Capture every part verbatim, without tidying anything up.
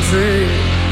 country.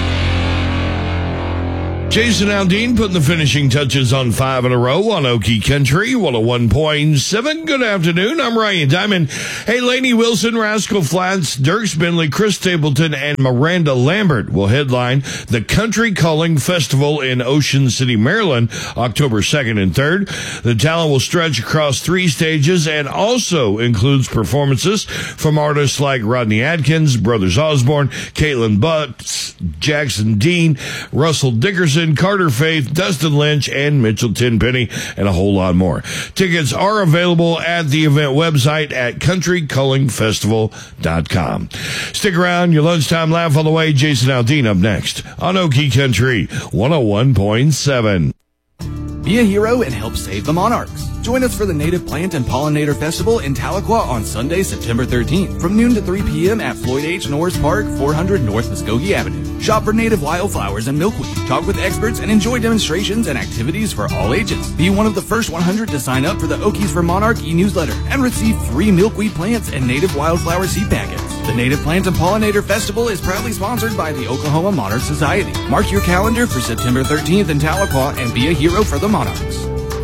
Jason Aldean putting the finishing touches on five in a row on Okie Country, one oh one point seven. Good afternoon. I'm Ryan Diamond. Hey, Lainey Wilson, Rascal Flatts, Dierks Bentley, Chris Stapleton, and Miranda Lambert will headline the Country Calling Festival in Ocean City, Maryland, October second and third. The talent will stretch across three stages and also includes performances from artists like Rodney Atkins, Brothers Osborne, Caitlin Butts, Jackson Dean, Russell Dickerson, Carter Faith, Dustin Lynch, and Mitchell Tenpenny, and a whole lot more. Tickets are available at the event website at country culling festival dot com. Stick around. Your lunchtime laugh on the way. Jason Aldean up next on Okie Country one oh one point seven. Be a hero and help save the monarchs. Join us for the Native Plant and Pollinator Festival in Tahlequah on Sunday, September thirteenth, from noon to three p.m. at Floyd H. Norris Park, four hundred North Muskogee Avenue. Shop for native wildflowers and milkweed, talk with experts, and enjoy demonstrations and activities for all ages. Be one of the first one hundred to sign up for the Okies for Monarch e-newsletter and receive free milkweed plants and native wildflower seed packets. The Native Plant and Pollinator Festival is proudly sponsored by the Oklahoma Monarch Society. Mark your calendar for September thirteenth in Tahlequah and be a hero for the monarchs.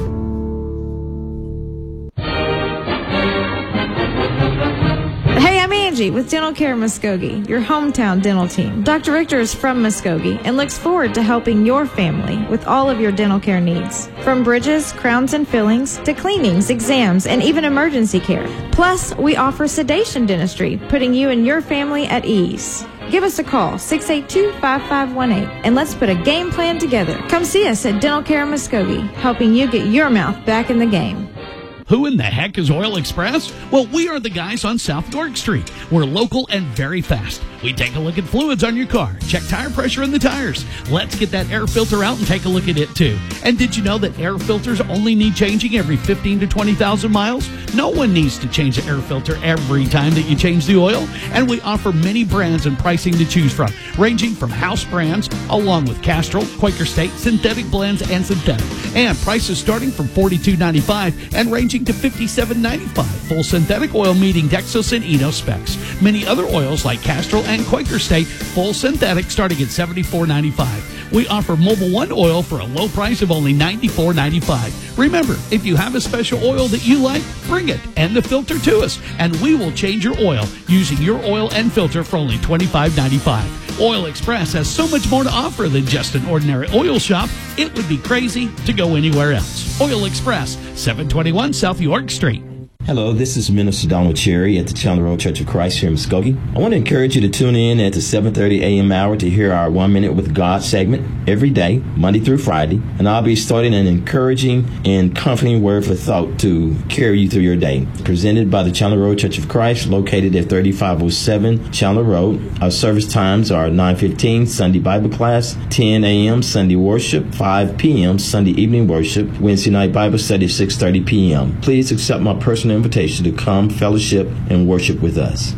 Hey, I'm Angie with Dental Care Muskogee, your hometown dental team. Doctor Richter is from Muskogee and looks forward to helping your family with all of your dental care needs. From bridges, crowns and fillings, to cleanings, exams, and even emergency care. Plus, we offer sedation dentistry, putting you and your family at ease. Give us a call, six eight two, five five one eight, and let's put a game plan together. Come see us at Dental Care Muskogee, helping you get your mouth back in the game. Who in the heck is Oil Express? Well, we are the guys on South York Street. We're local and very fast. We take a look at fluids on your car, check tire pressure in the tires. Let's get that air filter out and take a look at it too. And did you know that air filters only need changing every fifteen to twenty thousand miles? No one needs to change the air filter every time that you change the oil. And we offer many brands and pricing to choose from, ranging from house brands along with Castrol, Quaker State, synthetic blends, and synthetic. And prices starting from forty-two ninety-five and ranging to fifty-seven ninety-five. Full synthetic oil meeting Dexos and Eno specs. Many other oils like Castrol and Quaker State, full synthetic starting at seventy-four ninety-five. We offer Mobile One oil for a low price of only ninety-four ninety-five. Remember, if you have a special oil that you like, bring it and the filter to us, and we will change your oil using your oil and filter for only twenty-five ninety-five. Oil Express has so much more to offer than just an ordinary oil shop. It would be crazy to go anywhere else. Oil Express, seven twenty-one South York Street. Hello, this is Minister Donald Cherry at the Chandler Road Church of Christ here in Muskogee. I want to encourage you to tune in at the seven thirty a.m. hour to hear our One Minute with God segment every day, Monday through Friday. And I'll be starting an encouraging and comforting word for thought to carry you through your day. Presented by the Chandler Road Church of Christ, located at thirty-five oh seven Chandler Road. Our service times are nine fifteen Sunday Bible class, ten a.m. Sunday worship, five p.m. Sunday evening worship, Wednesday night Bible study, six thirty p.m. Please accept my personal invitation to come fellowship and worship with us.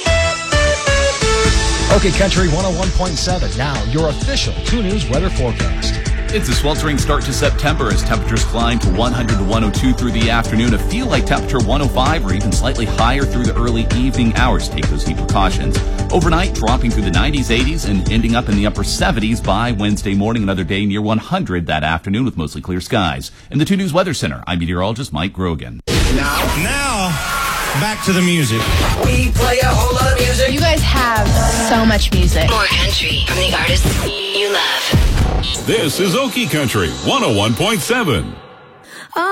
Okie Country one oh one point seven. Now, your official two News weather forecast. It's a sweltering start to September as temperatures climb to one hundred to one oh two through the afternoon. A feel like temperature one oh five or even slightly higher through the early evening hours. Take those heat precautions. Overnight, dropping through the nineties, eighties, and ending up in the upper seventies by Wednesday morning. Another day near one hundred that afternoon with mostly clear skies. In the two News Weather Center, I'm meteorologist Mike Grogan. Now, now, back to the music. We play a whole lot of music. You guys have so much music. More country from the artists you love. This is Okie Country one oh one point seven.